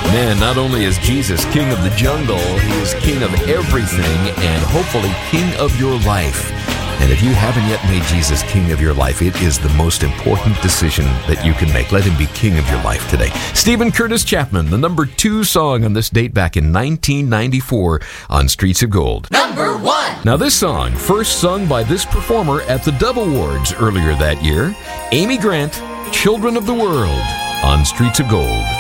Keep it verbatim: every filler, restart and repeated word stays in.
Man, not only is Jesus king of the jungle, he is king of everything and hopefully king of your life. And if you haven't yet made Jesus king of your life, it is the most important decision that you can make. Let him be king of your life today. Stephen Curtis Chapman, the number two song on this date back in nineteen ninety-four on Streets of Gold. Number one. Now this song, first sung by this performer at the Dove Awards earlier that year, Amy Grant, Children of the World on Streets of Gold.